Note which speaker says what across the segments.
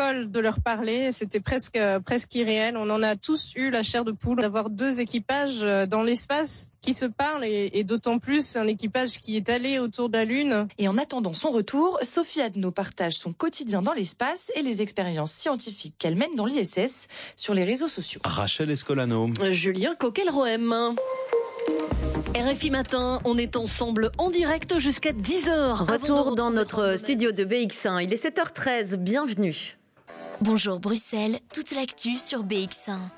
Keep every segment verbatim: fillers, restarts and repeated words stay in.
Speaker 1: folle de leur parler. C'était presque presque irréel. On en a tous eu la chair de poule d'avoir deux équipages dans l'espace qui se parlent et, et d'autant plus un équipage qui est allé autour de la Lune.
Speaker 2: Et en attendant son retour, Sophie Adno partage son quotidien dans l'espace et les expériences scientifiques qu'elle mène dans l'I S S sur les réseaux sociaux.
Speaker 3: Rachel Escolano.
Speaker 4: Julien Coquel-Rohem. R F I Matin, on est ensemble en direct jusqu'à dix heures.
Speaker 5: Retour dans notre studio de B X un. Il est sept heures treize, bienvenue.
Speaker 6: Bonjour Bruxelles, toute l'actu sur B X un.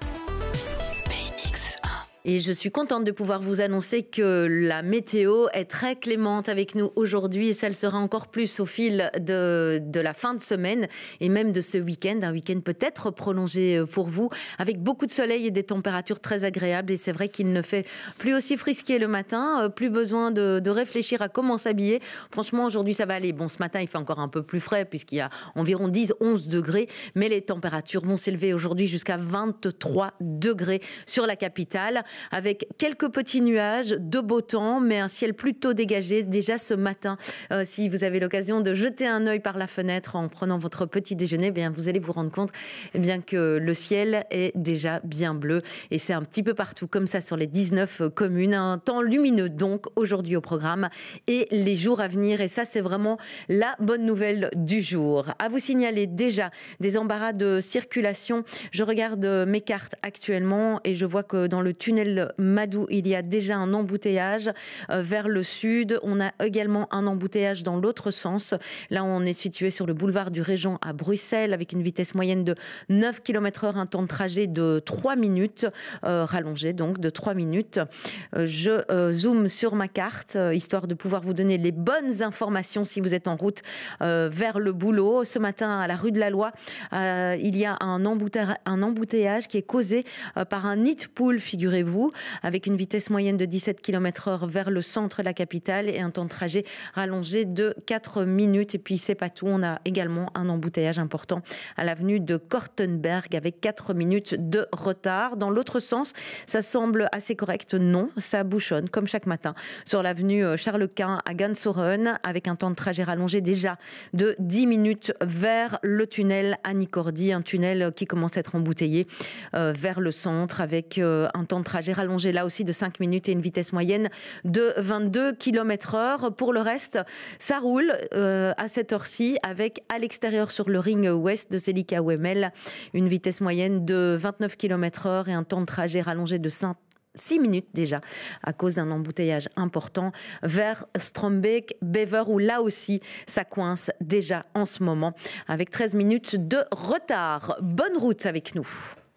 Speaker 5: Et je suis contente de pouvoir vous annoncer que la météo est très clémente avec nous aujourd'hui et ça le sera encore plus au fil de, de la fin de semaine et même de ce week-end, un week-end peut-être prolongé pour vous, avec beaucoup de soleil et des températures très agréables. Et c'est vrai qu'il ne fait plus aussi frisqué le matin, plus besoin de, de réfléchir à comment s'habiller. Franchement, aujourd'hui, ça va aller. Bon, ce matin, il fait encore un peu plus frais puisqu'il y a environ dix à onze degrés, mais les températures vont s'élever aujourd'hui jusqu'à vingt-trois degrés sur la capitale, avec quelques petits nuages, de beau temps, mais un ciel plutôt dégagé déjà ce matin. Euh, si vous avez l'occasion de jeter un œil par la fenêtre en prenant votre petit déjeuner, eh bien, vous allez vous rendre compte eh bien, que le ciel est déjà bien bleu. Et c'est un petit peu partout comme ça sur les dix-neuf communes. Un temps lumineux donc aujourd'hui au programme et les jours à venir. Et ça, c'est vraiment la bonne nouvelle du jour. À vous signaler déjà des embarras de circulation. Je regarde mes cartes actuellement et je vois que dans le tunnel Madou, il y a déjà un embouteillage euh, vers le sud. On a également un embouteillage dans l'autre sens. Là, on est situé sur le boulevard du Régent à Bruxelles avec une vitesse moyenne de neuf kilomètres heure, un temps de trajet de trois minutes, euh, rallongé donc de trois minutes. Euh, je euh, zoome sur ma carte, euh, histoire de pouvoir vous donner les bonnes informations si vous êtes en route euh, vers le boulot. Ce matin, à la rue de la Loi, euh, il y a un, embouteillage, un embouteillage qui est causé euh, par un nid de poule, figurez-vous, avec une vitesse moyenne de dix-sept kilomètres heure vers le centre de la capitale et un temps de trajet rallongé de quatre minutes. Et puis, c'est pas tout. On a également un embouteillage important à l'avenue de Kortenberg avec quatre minutes de retard. Dans l'autre sens, ça semble assez correct. Non, ça bouchonne comme chaque matin sur l'avenue Charles-Quint à Gansoren avec un temps de trajet rallongé déjà de dix minutes vers le tunnel Annie-Cordy, un tunnel qui commence à être embouteillé euh, vers le centre avec euh, un temps de trajet J'ai rallongé là aussi de cinq minutes et une vitesse moyenne de vingt-deux kilomètres heure. Pour le reste, ça roule euh, à cette heure-ci avec à l'extérieur sur le ring ouest de Zelika-Wemmel une vitesse moyenne de vingt-neuf kilomètres heure et un temps de trajet rallongé de cinq six minutes déjà à cause d'un embouteillage important vers Strombeek-Bever où là aussi ça coince déjà en ce moment avec treize minutes de retard. Bonne route avec nous.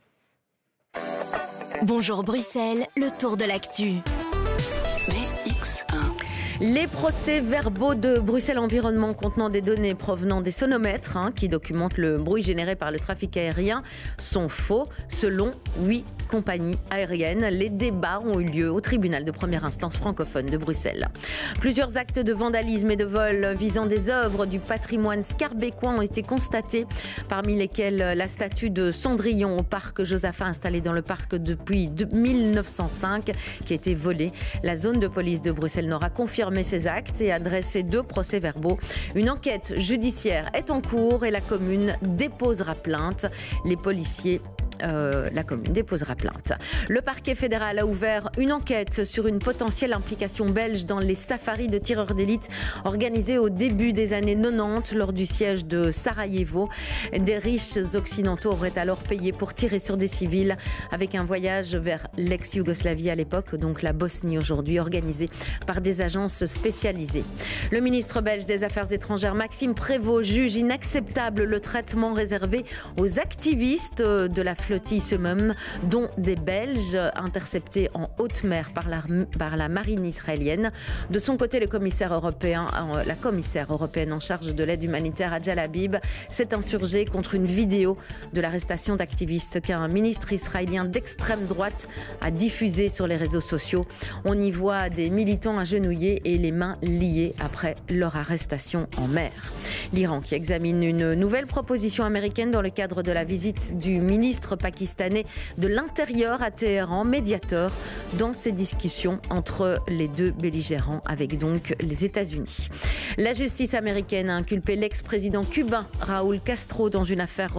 Speaker 6: Bonjour Bruxelles, le tour de l'actu.
Speaker 4: B X un.
Speaker 5: Les procès-verbaux de Bruxelles Environnement contenant des données provenant des sonomètres hein, qui documentent le bruit généré par le trafic aérien sont faux selon huit compagnies aériennes. Les débats ont eu lieu au tribunal de première instance francophone de Bruxelles. Plusieurs actes de vandalisme et de vol visant des œuvres du patrimoine scarbécois ont été constatés, parmi lesquels la statue de Cendrillon au parc Josaphat installée dans le parc depuis mille neuf cent cinq qui a été volée. La zone de police de Bruxelles-Nord a confirmé ces actes et a dressé deux procès-verbaux. Une enquête judiciaire est en cours et la commune déposera plainte. Les policiers Euh, la commune déposera plainte. Le parquet fédéral a ouvert une enquête sur une potentielle implication belge dans les safaris de tireurs d'élite organisés au début des années quatre-vingt-dix lors du siège de Sarajevo. Des riches occidentaux auraient alors payé pour tirer sur des civils avec un voyage vers l'ex-Yougoslavie à l'époque, donc la Bosnie aujourd'hui, organisé par des agences spécialisées. Le ministre belge des Affaires étrangères Maxime Prévost juge inacceptable le traitement réservé aux activistes de la flottille Summum, dont des Belges interceptés en haute mer par la, par la marine israélienne. De son côté, le commissaire européen, la commissaire européenne en charge de l'aide humanitaire Adja Labib s'est insurgée contre une vidéo de l'arrestation d'activistes qu'un ministre israélien d'extrême droite a diffusée sur les réseaux sociaux. On y voit des militants agenouillés et les mains liées après leur arrestation en mer. L'Iran qui examine une nouvelle proposition américaine dans le cadre de la visite du ministre pakistanais de l'Intérieur à Téhéran, médiateur dans ces discussions entre les deux belligérants avec donc les États-Unis. La justice américaine a inculpé l'ex-président cubain Raúl Castro dans une affaire